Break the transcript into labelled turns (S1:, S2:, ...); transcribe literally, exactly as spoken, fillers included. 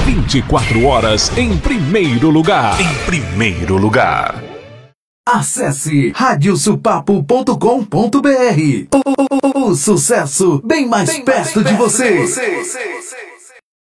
S1: vinte e quatro horas em primeiro lugar. Em primeiro lugar.
S2: Acesse rádio supapo ponto com ponto br. O, o, o sucesso bem mais, bem perto, mais perto de você. De você.